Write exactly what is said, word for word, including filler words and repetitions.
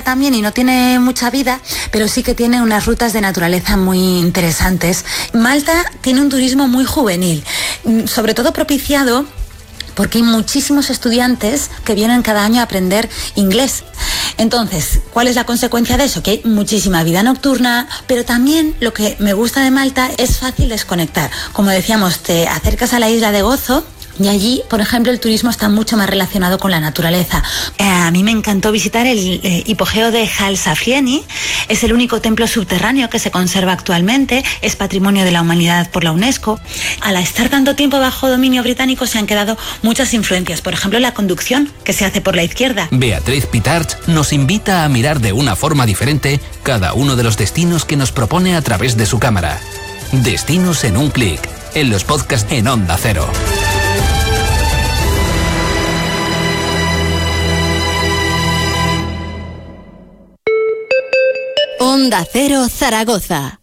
también y no tiene mucha vida, pero sí que tiene unas rutas de naturaleza muy interesantes. Malta tiene un turismo muy juvenil, sobre todo propiciado porque hay muchísimos estudiantes que vienen cada año a aprender inglés. Entonces, ¿cuál es la consecuencia de eso? Que hay muchísima vida nocturna, pero también lo que me gusta de Malta es fácil desconectar. Como decíamos, te acercas a la isla de Gozo y allí, por ejemplo, el turismo está mucho más relacionado con la naturaleza. Eh, a mí me encantó visitar el eh, hipogeo de Hal Saflieni. Es el único templo subterráneo que se conserva actualmente. Es Patrimonio de la Humanidad por la UNESCO. Al estar tanto tiempo bajo dominio británico se han quedado muchas influencias. Por ejemplo, la conducción que se hace por la izquierda. Beatriz Pitarch nos invita a mirar de una forma diferente cada uno de los destinos que nos propone a través de su cámara. Destinos en un clic, en los podcasts en Onda Cero. Onda Cero Zaragoza.